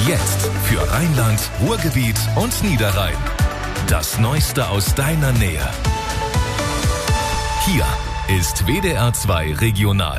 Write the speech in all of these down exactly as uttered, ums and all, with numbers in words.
Jetzt für Rheinland, Ruhrgebiet und Niederrhein. Das Neueste aus deiner Nähe. Hier ist W D R zwei Regional.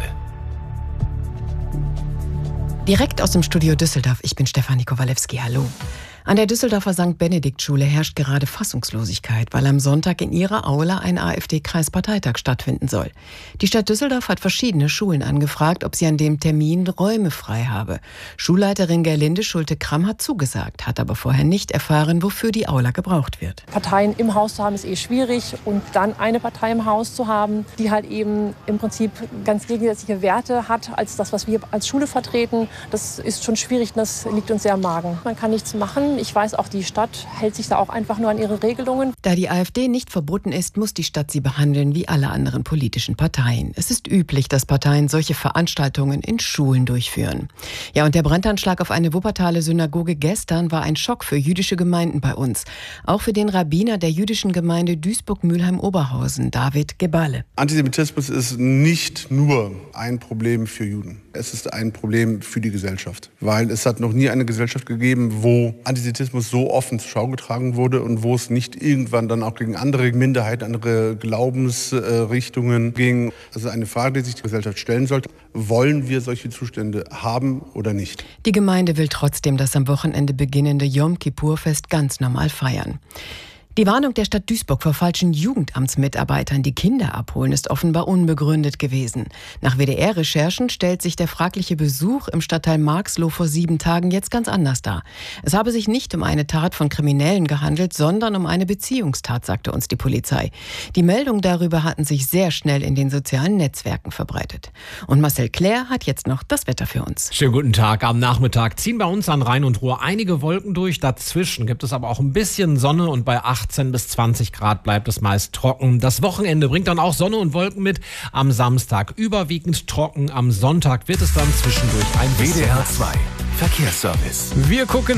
Direkt aus dem Studio Düsseldorf, ich bin Stefanie Kowalewski, hallo. An der Düsseldorfer Sankt Benedikt-Schule herrscht gerade Fassungslosigkeit, weil am Sonntag in ihrer Aula ein AfD-Kreisparteitag stattfinden soll. Die Stadt Düsseldorf hat verschiedene Schulen angefragt, ob sie an dem Termin Räume frei habe. Schulleiterin Gerlinde Schulte-Kramm hat zugesagt, hat aber vorher nicht erfahren, wofür die Aula gebraucht wird. Parteien im Haus zu haben, ist eh schwierig. Und dann eine Partei im Haus zu haben, die halt eben im Prinzip ganz gegensätzliche Werte hat als das, was wir als Schule vertreten, das ist schon schwierig und das liegt uns sehr am Magen. Man kann nichts machen. Ich weiß, auch die Stadt hält sich da auch einfach nur an ihre Regelungen. Da die AfD nicht verboten ist, muss die Stadt sie behandeln wie alle anderen politischen Parteien. Es ist üblich, dass Parteien solche Veranstaltungen in Schulen durchführen. Ja, und der Brandanschlag auf eine Wuppertaler Synagoge gestern war ein Schock für jüdische Gemeinden bei uns. Auch für den Rabbiner der jüdischen Gemeinde Duisburg-Mülheim-Oberhausen, David Geballe. Antisemitismus ist nicht nur ein Problem für Juden. Es ist ein Problem für die Gesellschaft. Weil es hat noch nie eine Gesellschaft gegeben, wo Antisemitismus so offen zur Schau getragen wurde und wo es nicht irgendwann dann auch gegen andere Minderheiten, andere Glaubensrichtungen ging. Also eine Frage, die sich die Gesellschaft stellen sollte. Wollen wir solche Zustände haben oder nicht? Die Gemeinde will trotzdem das am Wochenende beginnende Jom-Kippur-Fest ganz normal feiern. Die Warnung der Stadt Duisburg vor falschen Jugendamtsmitarbeitern, die Kinder abholen, ist offenbar unbegründet gewesen. Nach W D R-Recherchen stellt sich der fragliche Besuch im Stadtteil Marxloh vor sieben Tagen jetzt ganz anders dar. Es habe sich nicht um eine Tat von Kriminellen gehandelt, sondern um eine Beziehungstat, sagte uns die Polizei. Die Meldungen darüber hatten sich sehr schnell in den sozialen Netzwerken verbreitet. Und Marcel Claire hat jetzt noch das Wetter für uns. Schönen guten Tag. Am Nachmittag ziehen bei uns an Rhein und Ruhr einige Wolken durch. Dazwischen gibt es aber auch ein bisschen Sonne und bei achtzehn bis zwanzig Grad bleibt es meist trocken. Das Wochenende bringt dann auch Sonne und Wolken mit. Am Samstag überwiegend trocken. Am Sonntag wird es dann zwischendurch ein bisschen. W D R zwei Verkehrsservice. Wir gucken